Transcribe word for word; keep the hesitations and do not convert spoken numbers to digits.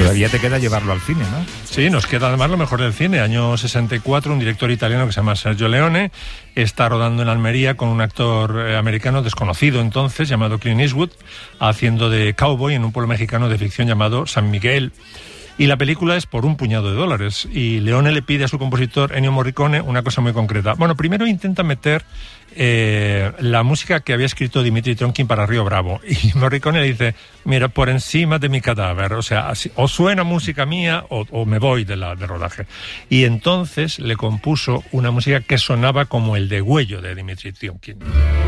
Todavía te queda llevarlo al cine, ¿no? Sí, nos queda además lo mejor del cine. Año sesenta y cuatro, un director italiano que se llama Sergio Leone está rodando en Almería con un actor eh, americano desconocido entonces, llamado Clint Eastwood, haciendo de cowboy en un pueblo mexicano de ficción llamado San Miguel. Y la película es por un puñado de dólares. Y Leone le pide a su compositor, Ennio Morricone, una cosa muy concreta. Bueno, primero intenta meter eh, la música que había escrito Dimitri Tronkin para Río Bravo. Y Morricone le dice, mira, por encima de mi cadáver. O sea, así, o suena música mía o, o me voy de la de rodaje. Y entonces le compuso una música que sonaba como el degüello de Dimitri Tronkin.